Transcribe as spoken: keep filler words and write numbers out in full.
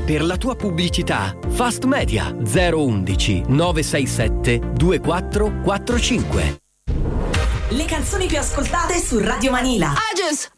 Per la tua pubblicità, Fast Media zero undici nove sei sette due quattro quattro cinque. Le canzoni più ascoltate su Radio Manila. I just